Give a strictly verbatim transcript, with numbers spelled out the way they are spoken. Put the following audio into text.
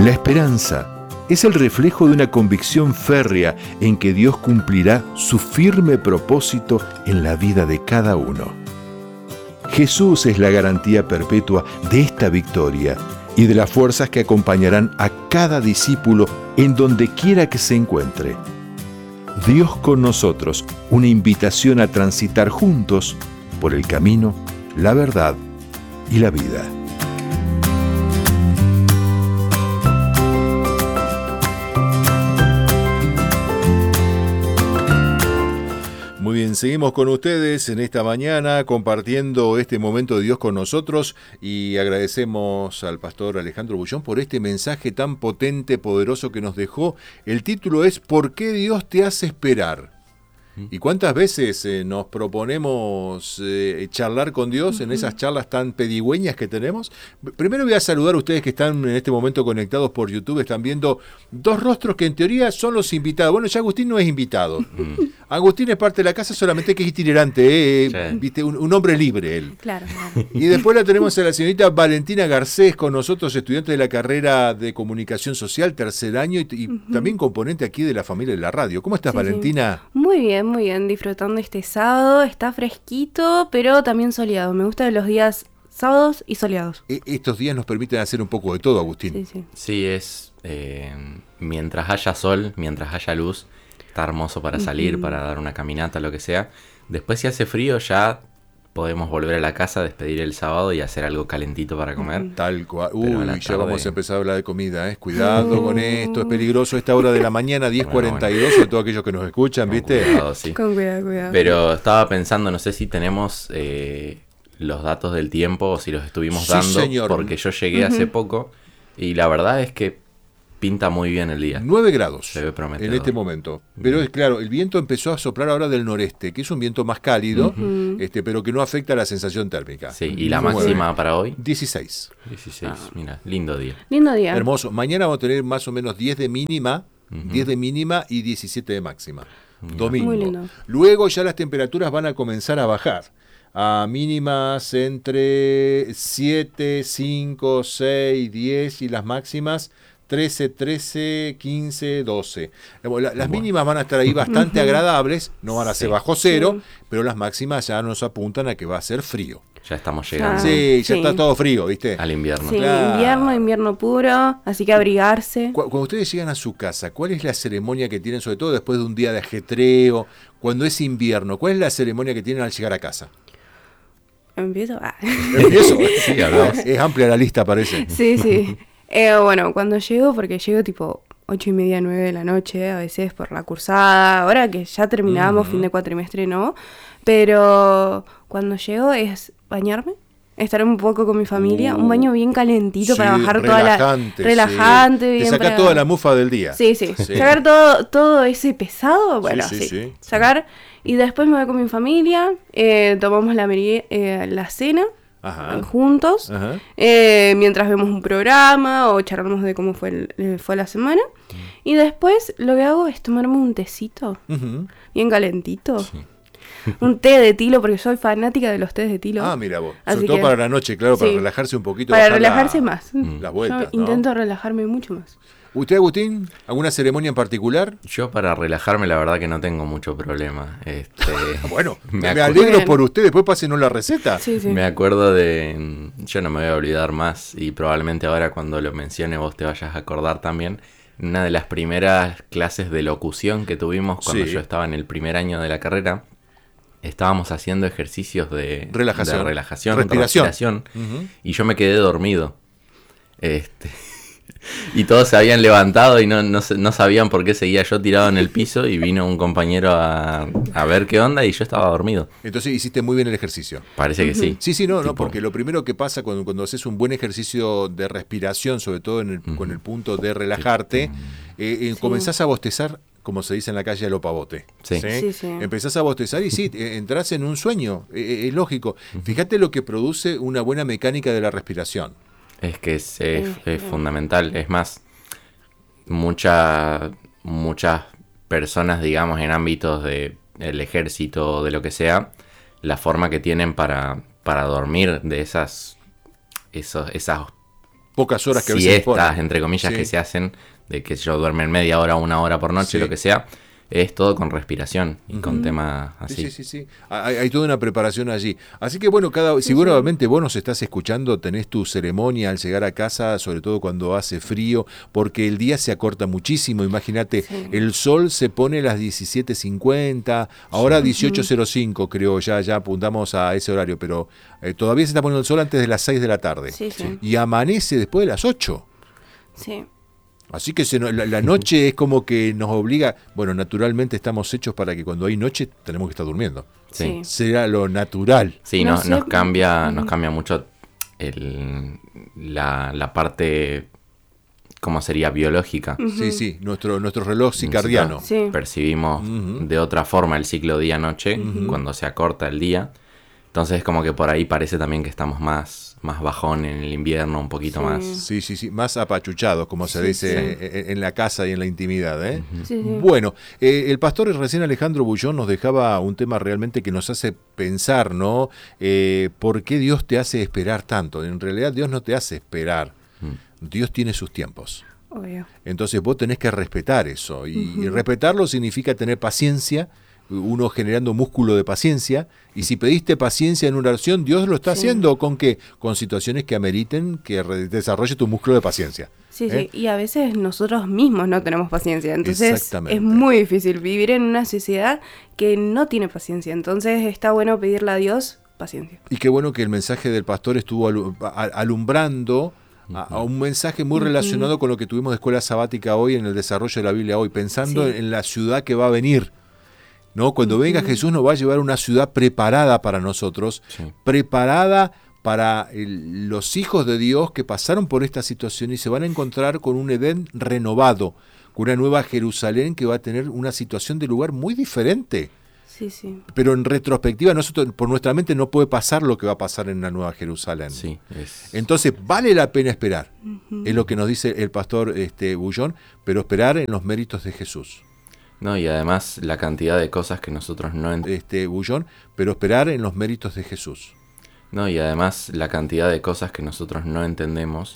La esperanza es el reflejo de una convicción férrea en que Dios cumplirá su firme propósito en la vida de cada uno. Jesús es la garantía perpetua de esta victoria y de las fuerzas que acompañarán a cada discípulo en donde quiera que se encuentre. Dios con nosotros, una invitación a transitar juntos por el camino, la verdad y la vida. Muy bien, seguimos con ustedes en esta mañana compartiendo este momento de Dios con nosotros y agradecemos al pastor Alejandro Bullón por este mensaje tan potente, poderoso que nos dejó. El título es ¿Por qué Dios te hace esperar? ¿Y cuántas veces eh, nos proponemos eh, charlar con Dios uh-huh. en esas charlas tan pedigüeñas que tenemos? Primero voy a saludar a ustedes que están en este momento conectados por YouTube. Están viendo dos rostros que en teoría son los invitados. Bueno, ya Agustín no es invitado. Uh-huh. Agustín es parte de la casa, solamente que es itinerante, ¿eh? Sí. ¿Viste? Un, un hombre libre él. Claro, claro. Y después la tenemos a la señorita Valentina Garcés con nosotros, estudiante de la carrera de Comunicación Social, tercer año, y, y uh-huh. también componente aquí de la familia de la radio. ¿Cómo estás, sí, Valentina? Sí. Muy bien. Muy bien, disfrutando este sábado, está fresquito, pero también soleado. Me gustan los días sábados y soleados. E- estos días nos permiten hacer un poco de todo, Agustín. Sí, sí. Sí, es eh, mientras haya sol, mientras haya luz, está hermoso para salir, uh-huh. para dar una caminata, lo que sea. Después si hace frío ya podemos volver a la casa, despedir el sábado y hacer algo calentito para comer. Uh-huh. Tal cual. Uy, ya tarde... vamos a empezar a hablar de comida, ¿eh? Cuidado uh-huh. con esto, es peligroso esta hora de la mañana, diez cuarenta y dos, bueno, bueno. sobre todo aquellos que nos escuchan, con ¿viste? Cuidado, sí. Con cuidado, cuidado. Pero estaba pensando, no sé si tenemos eh, los datos del tiempo o si los estuvimos sí, dando, señor. Porque yo llegué uh-huh. hace poco y la verdad es que pinta muy bien el día. nueve grados se ve prometedor en este momento. Pero es claro, el viento empezó a soplar ahora del noreste, que es un viento más cálido, uh-huh. este, pero que no afecta a la sensación térmica. Sí, ¿y la máxima para hoy? dieciséis. dieciséis, ah. Mira, lindo día. Lindo día. Hermoso. Mañana vamos a tener más o menos diez de mínima, uh-huh. diez de mínima y diecisiete de máxima. Mira. Domingo. Muy lindo. Luego ya las temperaturas van a comenzar a bajar. A mínimas entre siete, cinco, seis, diez y las máximas trece, trece, quince, doce. La, las mínimas van a estar ahí bastante agradables, no van a ser sí. bajo cero, sí. pero las máximas ya nos apuntan a que va a ser frío. Ya estamos llegando. Ah, sí, ya sí. está todo frío, ¿viste? Al invierno. Sí, claro. invierno, invierno puro, así que abrigarse. Cu- cuando ustedes llegan a su casa, ¿cuál es la ceremonia que tienen, sobre todo después de un día de ajetreo, cuando es invierno? ¿Cuál es la ceremonia que tienen al llegar a casa? ¿Empiezo? Ah. ¿Empiezo? Sí, hablamos. Es amplia la lista, parece. Sí, sí. Eh, bueno, cuando llego, porque llego tipo ocho y media, nueve de la noche, a veces por la cursada, ahora que ya terminamos, uh-huh. fin de cuatrimestre, ¿no? Pero cuando llego es bañarme, estar un poco con mi familia, uh, un baño bien calentito sí, para bajar toda la... Relajante. Sí. Bien Te saca para... toda la mufa del día. Sí, sí, sí. Sacar todo, todo ese pesado, bueno, sí, sí, sí, sí. Sacar, y después me voy con mi familia, eh, tomamos la, meri- eh, la cena, Ajá. juntos, Ajá. Eh, mientras vemos un programa o charlamos de cómo fue, el, eh, fue la semana. Uh-huh. Y después lo que hago es tomarme un tecito, uh-huh. bien calentito. Sí. Un té de tilo, porque soy fanática de los tés de tilo. Ah, mira vos. Sobre todo que, para la noche, claro, para sí. relajarse un poquito. Para relajarse la, más. La vuelta, Yo ¿no? intento relajarme mucho más. ¿Usted, Agustín, alguna ceremonia en particular? Yo para relajarme la verdad que no tengo mucho problema. Este, bueno, me, me alegro Bien. por usted, después pásenos la receta. Sí, sí. Me acuerdo de, yo no me voy a olvidar más y probablemente ahora cuando lo mencione vos te vayas a acordar también, una de las primeras clases de locución que tuvimos cuando sí. yo estaba en el primer año de la carrera, estábamos haciendo ejercicios de relajación, de relajación respiración, respiración uh-huh. y yo me quedé dormido. Este... Y todos se habían levantado y no, no, no sabían por qué seguía yo tirado en el piso y vino un compañero a, a ver qué onda y yo estaba dormido. Entonces hiciste muy bien el ejercicio. Parece que sí. Sí, sí, no, tipo... no, porque lo primero que pasa cuando, cuando haces un buen ejercicio de respiración, sobre todo en el, uh-huh. con el punto de relajarte, uh-huh. eh, eh, sí. comenzás a bostezar, como se dice en la calle, a lo pavote. Sí. ¿Sí? Sí, sí. Empezás a bostezar y sí, entras en un sueño, eh, es lógico. Uh-huh. Fíjate lo que produce una buena mecánica de la respiración. Es que es, es, es fundamental. Es más, mucha, muchas personas, digamos, en ámbitos de el ejército o de lo que sea, la forma que tienen para, para dormir de esas, esos, esas pocas horas que a veces siestas, entre comillas, sí. que se hacen, de que yo duermen media hora, una hora por noche, sí. lo que sea, es todo con respiración y uh-huh. con temas así. Sí, sí, sí, sí. Hay, hay toda una preparación allí. Así que bueno, cada sí, si vos realmente sí. vos nos estás escuchando, tenés tu ceremonia al llegar a casa, sobre todo cuando hace frío, porque el día se acorta muchísimo. Imagínate, sí. el sol se pone a las diecisiete cincuenta, ahora sí. dieciocho cero cinco creo, ya, ya apuntamos a ese horario, pero eh, todavía se está poniendo el sol antes de las seis de la tarde. Sí, sí. Y amanece después de las ocho. Sí. Así que se, la, la noche es como que nos obliga, bueno, naturalmente estamos hechos para que cuando hay noche tenemos que estar durmiendo. Sí. Será lo natural. Sí, no, no, nos cambia, nos cambia mucho el, la, la parte, ¿cómo sería? Biológica. Uh-huh. Sí, sí, nuestro, nuestro reloj circadiano. Sí. Percibimos uh-huh. de otra forma el ciclo día-noche uh-huh. cuando se acorta el día. Entonces como que por ahí parece también que estamos más, más bajón en el invierno, un poquito sí. más. Sí, sí, sí, más apachuchados, como se sí, dice sí. En, en la casa y en la intimidad. ¿eh? Uh-huh. Sí, sí. Bueno, eh, el pastor recién Alejandro Bullón nos dejaba un tema realmente que nos hace pensar, ¿no? Eh, ¿Por qué Dios te hace esperar tanto? En realidad Dios no te hace esperar, uh-huh. Dios tiene sus tiempos. Obvio. Entonces vos tenés que respetar eso, y, uh-huh. y respetarlo significa tener paciencia, uno generando músculo de paciencia, y si pediste paciencia en una oración, Dios lo está sí. haciendo con qué, con situaciones que ameriten que desarrolle tu músculo de paciencia. Sí, ¿eh? sí, y a veces nosotros mismos no tenemos paciencia, entonces es muy difícil vivir en una sociedad que no tiene paciencia, entonces está bueno pedirle a Dios paciencia. Y qué bueno que el mensaje del pastor estuvo alumbrando a, a un mensaje muy relacionado uh-huh. con lo que tuvimos de escuela sabática hoy en el desarrollo de la Biblia hoy, pensando sí. en la ciudad que va a venir. ¿No? Cuando venga uh-huh. Jesús nos va a llevar a una ciudad preparada para nosotros, sí. preparada para el, los hijos de Dios que pasaron por esta situación y se van a encontrar con un Edén renovado, con una nueva Jerusalén que va a tener una situación de lugar muy diferente. Sí, sí. Pero en retrospectiva, nosotros, por nuestra mente no puede pasar lo que va a pasar en la nueva Jerusalén. Sí, es... Entonces vale la pena esperar, uh-huh. es lo que nos dice el pastor este, Bullón, pero esperar en los méritos de Jesús. No, y además la cantidad de cosas que nosotros no entendemos. Este, Bullón, pero esperar en los méritos de Jesús. No, y además la cantidad de cosas que nosotros no entendemos